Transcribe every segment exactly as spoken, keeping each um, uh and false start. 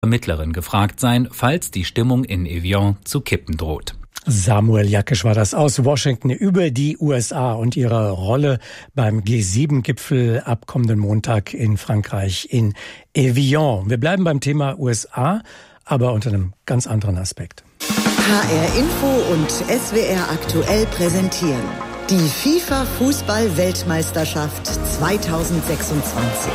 Ermittlerin gefragt sein, falls die Stimmung in Evian zu kippen droht. Samuel Jakisch war das aus Washington über die U S A und ihre Rolle beim G sieben Gipfel ab kommenden Montag in Frankreich in Evian. Wir bleiben beim Thema U S A, aber unter einem ganz anderen Aspekt. H R Info und S W R aktuell präsentieren die FIFA-Fußball-Weltmeisterschaft zweitausendsechsundzwanzig.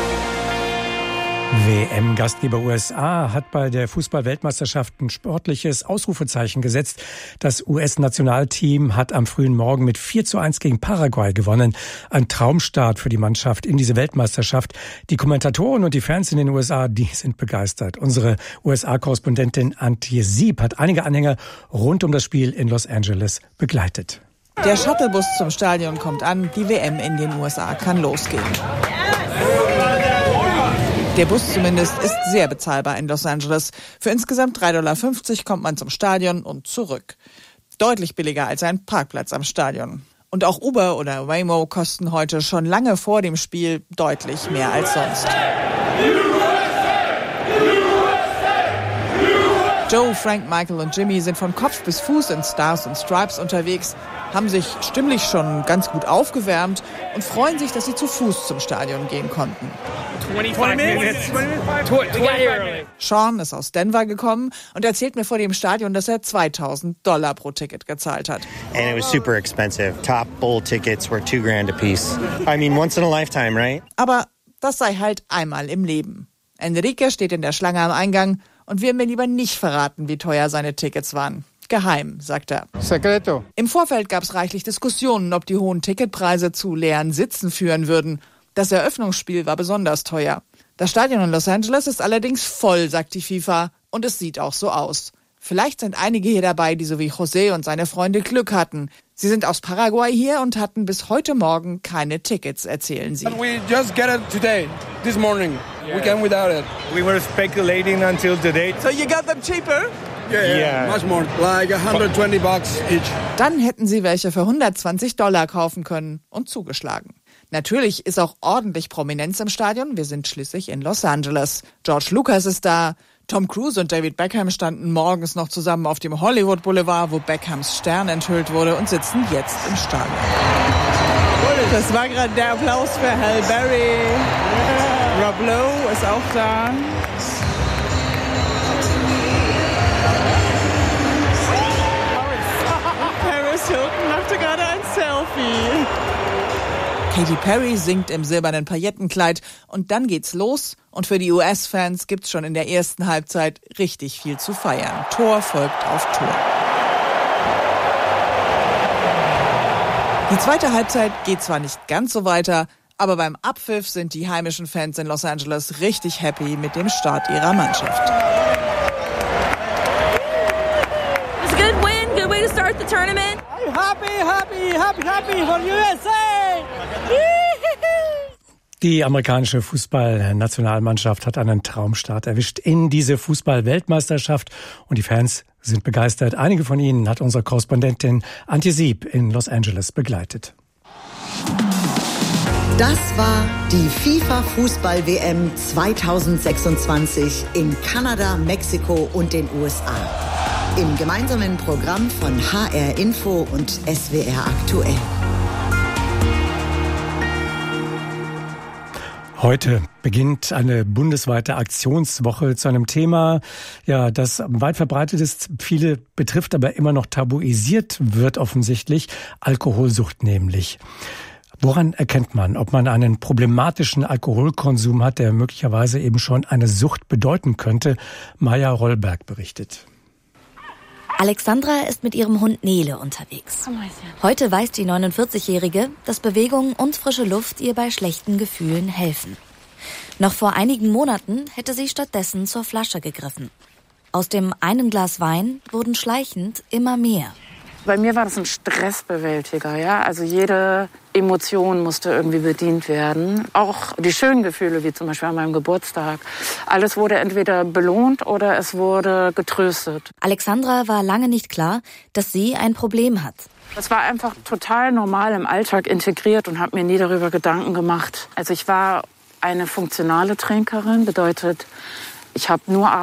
W M-Gastgeber U S A hat bei der Fußball-Weltmeisterschaft ein sportliches Ausrufezeichen gesetzt. Das U S-Nationalteam hat am frühen Morgen mit vier zu eins gegen Paraguay gewonnen. Ein Traumstart für die Mannschaft in diese Weltmeisterschaft. Die Kommentatoren und die Fans in den U S A, die sind begeistert. Unsere U S A-Korrespondentin Antje Sieb hat einige Anhänger rund um das Spiel in Los Angeles begleitet. Der Shuttlebus zum Stadion kommt an. Die W M in den U S A kann losgehen. Der Bus zumindest ist sehr bezahlbar in Los Angeles. Für insgesamt drei Komma fünfzig Dollar kommt man zum Stadion und zurück. Deutlich billiger als ein Parkplatz am Stadion. Und auch Uber oder Waymo kosten heute schon lange vor dem Spiel deutlich mehr als sonst. Joe, Frank, Michael und Jimmy sind von Kopf bis Fuß in Stars und Stripes unterwegs, haben sich stimmlich schon ganz gut aufgewärmt und freuen sich, dass sie zu Fuß zum Stadion gehen konnten. Sean ist aus Denver gekommen und erzählt mir vor dem Stadion, dass er zweitausend Dollar pro Ticket gezahlt hat. And it was super expensive. Top bowl tickets were two grand a piece. I mean, once in a lifetime, right? Aber das sei halt einmal im Leben. Enrique steht in der Schlange am Eingang und will mir lieber nicht verraten, wie teuer seine Tickets waren. Geheim, sagt er. Secreto. Im Vorfeld gab es reichlich Diskussionen, ob die hohen Ticketpreise zu leeren Sitzen führen würden. Das Eröffnungsspiel war besonders teuer. Das Stadion in Los Angeles ist allerdings voll, sagt die FIFA, und es sieht auch so aus. Vielleicht sind einige hier dabei, die so wie José und seine Freunde Glück hatten. Sie sind aus Paraguay hier und hatten bis heute Morgen keine Tickets, erzählen sie. We just get it today, this morning. We came without it. We were speculating until today. So you got them cheaper? Yeah, yeah, yeah. Much more, like one hundred twenty bucks each. Dann hätten sie welche für hundertzwanzig Dollar kaufen können und zugeschlagen. Natürlich ist auch ordentlich Prominenz im Stadion. Wir sind schließlich in Los Angeles. George Lucas ist da. Tom Cruise und David Beckham standen morgens noch zusammen auf dem Hollywood Boulevard, wo Beckhams Stern enthüllt wurde, und sitzen jetzt im Stadion. Das war gerade der Applaus für Halle Berry. Rob Lowe ist auch da. Paris Hilton machte gerade ein Selfie. Katy Perry singt im silbernen Paillettenkleid und dann geht's los. Und für die U S-Fans gibt's schon in der ersten Halbzeit richtig viel zu feiern. Tor folgt auf Tor. Die zweite Halbzeit geht zwar nicht ganz so weiter, aber beim Abpfiff sind die heimischen Fans in Los Angeles richtig happy mit dem Start ihrer Mannschaft. It's a good win, good way to start the tournament. I'm happy, happy, happy, happy for U S A! Die amerikanische Fußballnationalmannschaft hat einen Traumstart erwischt in diese Fußball-Weltmeisterschaft und die Fans sind begeistert. Einige von ihnen hat unsere Korrespondentin Antje Sieb in Los Angeles begleitet. Das war die FIFA-Fußball-W M zweitausendsechsundzwanzig in Kanada, Mexiko und den U S A. Im gemeinsamen Programm von H R Info und S W R aktuell. Heute beginnt eine bundesweite Aktionswoche zu einem Thema, ja, das weit verbreitet ist, viele betrifft, aber immer noch tabuisiert wird offensichtlich, Alkoholsucht nämlich. Woran erkennt man, ob man einen problematischen Alkoholkonsum hat, der möglicherweise eben schon eine Sucht bedeuten könnte? Maja Rollberg berichtet. Alexandra ist mit ihrem Hund Nele unterwegs. Heute weiß die neunundvierzigjährige, dass Bewegung und frische Luft ihr bei schlechten Gefühlen helfen. Noch vor einigen Monaten hätte sie stattdessen zur Flasche gegriffen. Aus dem einen Glas Wein wurden schleichend immer mehr. Bei mir war das ein Stressbewältiger, ja. Also jede Emotion musste irgendwie bedient werden. Auch die schönen Gefühle, wie zum Beispiel an meinem Geburtstag. Alles wurde entweder belohnt oder es wurde getröstet. Alexandra war lange nicht klar, dass sie ein Problem hat. Das war einfach total normal im Alltag integriert und habe mir nie darüber Gedanken gemacht. Also ich war eine funktionale Trinkerin, bedeutet, Ich habe nur